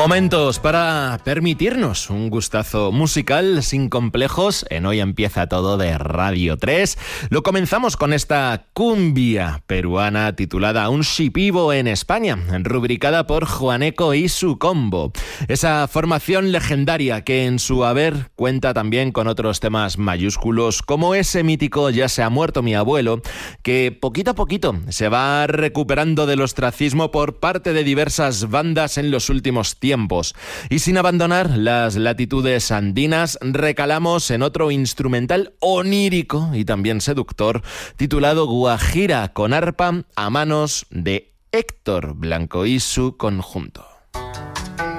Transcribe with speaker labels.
Speaker 1: Momentos para permitirnos un gustazo musical sin complejos en Hoy Empieza Todo de Radio 3. Lo comenzamos con esta cumbia peruana titulada Un Shipibo en España, rubricada por Juaneco y su combo. Esa formación legendaria que en su haber cuenta también con otros temas mayúsculos como ese mítico Ya se ha muerto mi abuelo, que poquito a poquito se va recuperando del ostracismo por parte de diversas bandas en los últimos tiempos. Y sin abandonar las latitudes andinas, recalamos en otro instrumental onírico y también seductor titulado Guajira con arpa a manos de Héctor Blanco y su conjunto.